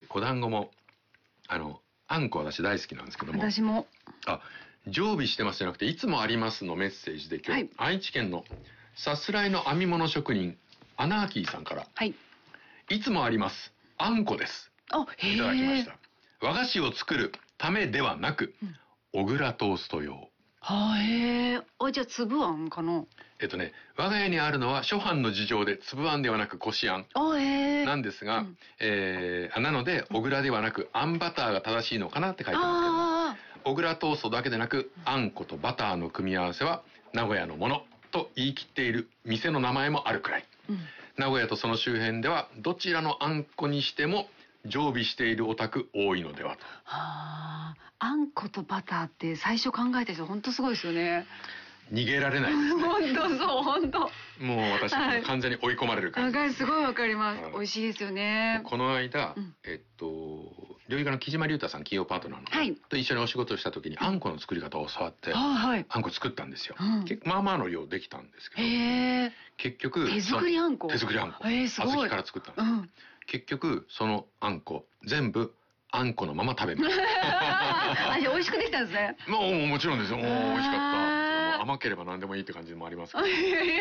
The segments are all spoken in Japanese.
お団子もあんこ私大好きなんですけども、 私も。 常備してますじゃなくていつもありますのメッセージで今日、愛知県のさすらいの編み物職人アナーキーさんから、いつもありますあんこです、いただきました。和菓子を作るためではなく、小倉トースト用。 じゃあ粒あんかな。 我が家にあるのは諸般の事情で粒あんではなくこしあんなんですが、なので小倉ではなくあんバターが正しいのかなって書いてますけど、小倉トーストだけでなくあんことバターの組み合わせは名古屋のものと言い切っている店の名前もあるくらい、名古屋とその周辺ではどちらのあんこにしても常備しているお宅多いのではと。 あんことバターって最初考えた人本当すごいですよね。 逃げられないですね。 本当そう、本当。 もう私完全に追い込まれる感じ。 すごいわかります。美味しいですよね。 この間、料理家の木島隆太さん、企業パートナーのと一緒にお仕事をした時にあんこの作り方を教わって、あんこ作ったんですよ。まあまあの量できたんですけど、結局手作りあんこ。 手作りあんこ。小豆から作ったんです。結局そのあんこ全部あんこのまま食べます。 美味しくできたんですね。 もちろんですよ。美味しかった。甘ければ何でもいいって感じもありますけど。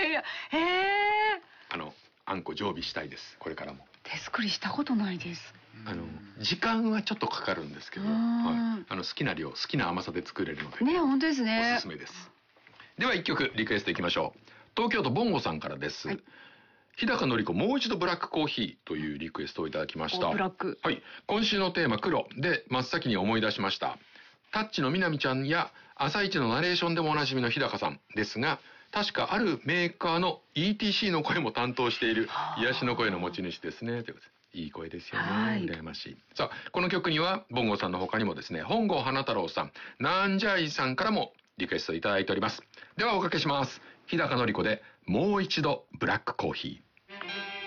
あんこ常備したいです。これからも。 手作りしたことないです。 時間はちょっとかかるんですけど、好きな量、好きな甘さで作れるので。 ね、本当ですね。 おすすめです。では一曲リクエストいきましょう。東京都ボンゴさんからです。日高のり子もう一度ブラックコーヒーというリクエストをいただきました。 ブラック。 今週のテーマ黒で真っ先に思い出しました。タッチのみなみちゃんや朝一のナレーションでもおなじみの日高さんですが、確かあるメーカーの ETC の声も担当している癒しの声の持ち主ですね。ということでいい声ですよね。羨ましい。さあ、この曲にはボンゴさんの他にもですね、本郷花太郎さん、なんじゃいさんからもリクエストいただいております。ではおかけします。日高のり子でもう一度ブラックコーヒー。